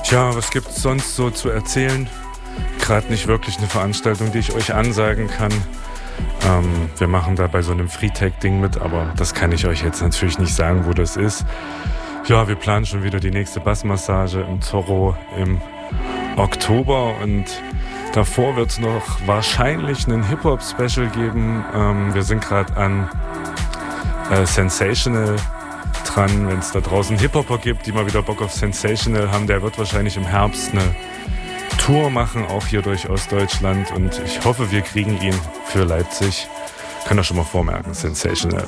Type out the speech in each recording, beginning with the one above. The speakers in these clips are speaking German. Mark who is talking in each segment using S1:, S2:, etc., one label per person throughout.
S1: Tja, was gibt's sonst so zu erzählen? Gerade nicht wirklich eine Veranstaltung, die ich euch ansagen kann. Wir machen da bei so einem Freetech-Ding mit, aber das kann ich euch jetzt natürlich nicht sagen, wo das ist. Ja, wir planen schon wieder die nächste Bassmassage im Zorro im Oktober und davor wird es noch wahrscheinlich einen Hip-Hop-Special geben. Wir sind gerade an Sensational dran, wenn es da draußen Hip-Hopper gibt, die mal wieder Bock auf Sensational haben. Der wird wahrscheinlich im Herbst eine Tour machen, auch hier durch Ostdeutschland, und ich hoffe, wir kriegen ihn für Leipzig. Kann das schon mal vormerken, Sensational.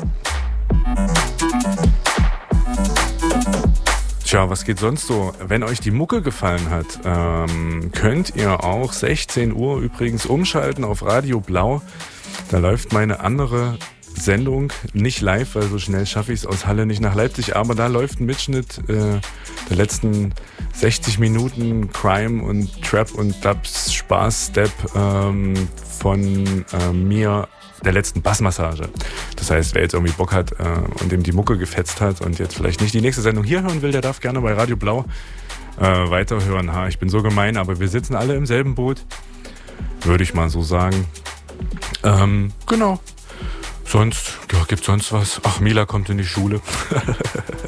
S1: Tja, was geht sonst so? Wenn euch die Mucke gefallen hat, könnt ihr auch 16 Uhr übrigens umschalten auf Radio Blau. Da läuft meine andere Sendung, nicht live, weil so schnell schaffe ich es aus Halle nicht nach Leipzig, aber da läuft ein Mitschnitt der letzten 60 Minuten Crime und Trap und Dubs Spaß-Step von mir, der letzten Bassmassage. Das heißt, wer jetzt irgendwie Bock hat und dem die Mucke gefetzt hat und jetzt vielleicht nicht die nächste Sendung hier hören will, der darf gerne bei Radio Blau weiterhören. Ha, ich bin so gemein, aber wir sitzen alle im selben Boot, würde ich mal so sagen. Genau. Sonst, ja, gibt's sonst was? Ach, Mila kommt in die Schule.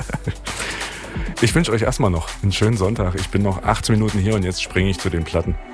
S1: Ich wünsche euch erstmal noch einen schönen Sonntag. Ich bin noch 18 Minuten hier und jetzt springe ich zu den Platten.